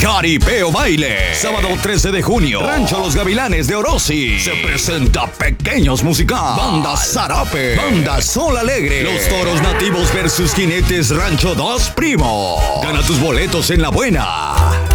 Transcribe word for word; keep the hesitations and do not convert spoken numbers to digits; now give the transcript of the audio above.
Jaripeo Baile. Sábado trece de junio. Rancho Los Gavilanes de Orosi. Se presenta Pequeños Musical. Banda Zarape. Banda Sol Alegre. Los Toros Nativos versus Jinetes Rancho Dos Primo. Gana tus boletos en La Buena.